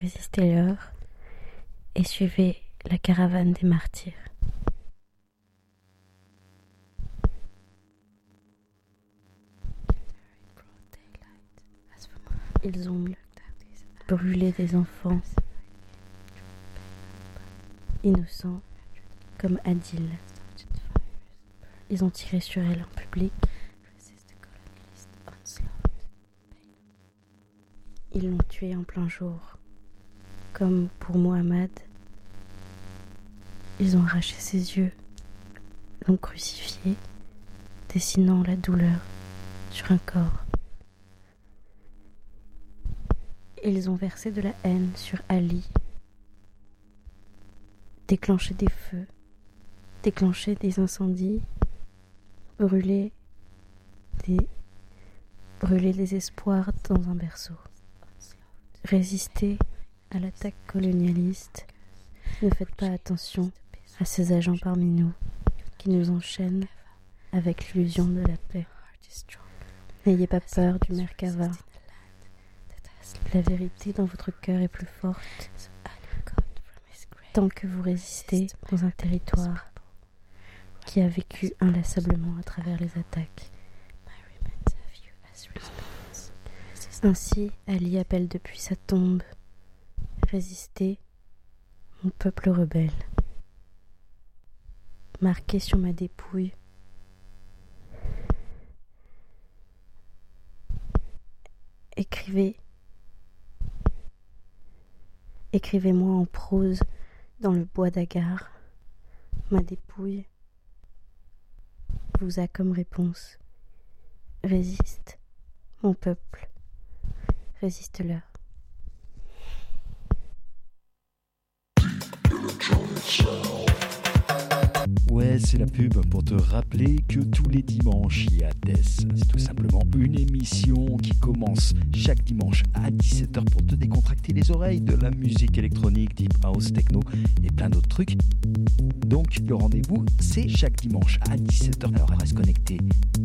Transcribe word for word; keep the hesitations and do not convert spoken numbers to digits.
Résistez-leur et suivez la caravane des martyrs. Ils ont brûlé des enfants innocents comme Adil. Ils ont tiré sur elle en public. Ils l'ont tuée en plein jour. Comme pour Mohammed, ils ont arraché ses yeux, l'ont crucifié, dessinant la douleur sur un corps. Ils ont versé de la haine sur Ali, déclenché des feux, déclenché des incendies, brûlé des, brûlé des espoirs dans un berceau. Résister à l'attaque colonialiste. Ne faites pas attention à ces agents parmi nous qui nous enchaînent avec l'illusion de la paix. N'ayez pas peur du Merkava. La vérité dans votre cœur est plus forte tant que vous résistez dans un territoire qui a vécu inlassablement à travers les attaques. Ainsi, Ali appelle depuis sa tombe: résistez, mon peuple rebelle. Marqué sur ma dépouille, écrivez, écrivez-moi en prose dans le bois d'Agar. Ma dépouille vous a comme réponse: résiste, mon peuple, résiste-leur. Ouais, c'est la pub pour te rappeler que tous les dimanches, il y a Death. C'est tout simplement une émission qui commence chaque dimanche à dix-sept heures pour te décontracter les oreilles de la musique électronique, deep house, techno et plein d'autres trucs. Donc, le rendez-vous, c'est chaque dimanche à dix-sept heures. Alors, reste connecté.